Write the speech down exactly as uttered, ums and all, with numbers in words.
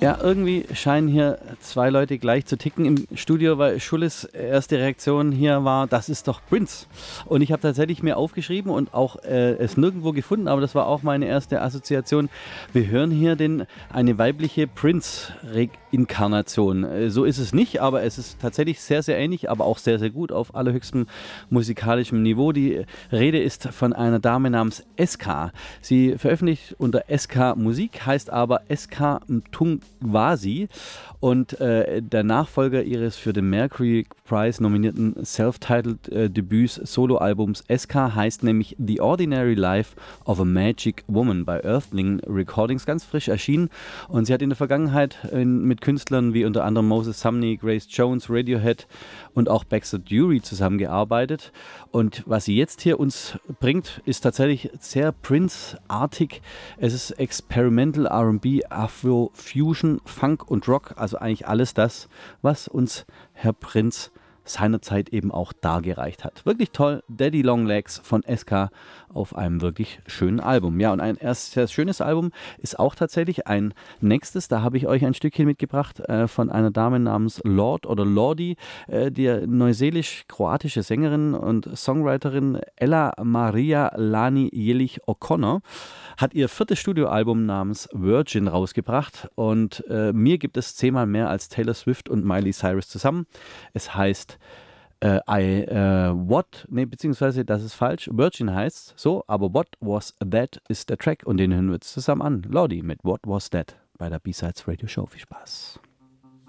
Ja, irgendwie scheinen hier zwei Leute gleich zu ticken im Studio, weil Schulles erste Reaktion hier war, das ist doch Prince. Und ich habe tatsächlich mir aufgeschrieben und auch äh, es nirgendwo gefunden, aber das war auch meine erste Assoziation. Wir hören hier den, eine weibliche Prince-Inkarnation. Äh, so ist es nicht, aber es ist tatsächlich sehr, sehr ähnlich, aber auch sehr, sehr gut auf allerhöchstem musikalischem Niveau. Die Rede ist von einer Dame namens S K. Sie veröffentlicht unter S K Musik, heißt aber S K Mtungwazi und äh, der Nachfolger ihres für den Mercury Prize nominierten Self-Titled äh, Debüts Soloalbums S K heißt nämlich The Ordinary Life of a Magic Woman bei Earthling Recordings, ganz frisch erschienen, und sie hat in der Vergangenheit äh, mit Künstlern wie unter anderem Moses Sumney, Grace Jones, Radiohead und auch Baxter Dury zusammengearbeitet, und was sie jetzt hier uns bringt, ist tatsächlich sehr Prince-artig. Es ist Experimental R and B, Afro, Fusion, Funk und Rock, also eigentlich alles das, was uns Herr Prince seinerzeit eben auch dargereicht hat. Wirklich toll, Daddy Long Legs von S K auf einem wirklich schönen Album. Ja, und ein erstes schönes Album ist auch tatsächlich ein nächstes, da habe ich euch ein Stückchen mitgebracht äh, von einer Dame namens Lord oder Lordi, äh, die neuseelisch-kroatische Sängerin und Songwriterin Ella Maria Lani Jelich O'Connor hat ihr viertes Studioalbum namens Virgin rausgebracht, und äh, mir gibt es zehnmal mehr als Taylor Swift und Miley Cyrus zusammen. Es heißt äh, I, äh, What, nee, beziehungsweise das ist falsch, Virgin heißt so, aber What Was That ist der Track, und den hören wir jetzt zusammen an. Lordi mit What Was That bei der B-Sides Radio Show. Viel Spaß.